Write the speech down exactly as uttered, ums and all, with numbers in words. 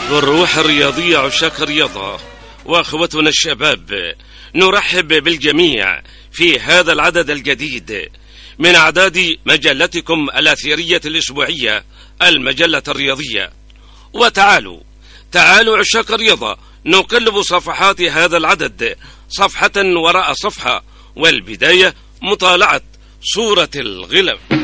والروح الرياضية عشاق الرياضة وأخوتنا الشباب، نرحب بالجميع في هذا العدد الجديد من أعداد مجلتكم الأثيرية الأسبوعية المجلة الرياضية. وتعالوا تعالوا عشاق الرياضة نقلب صفحات هذا العدد صفحة وراء صفحة، والبداية مطالعة صورة الغلاف.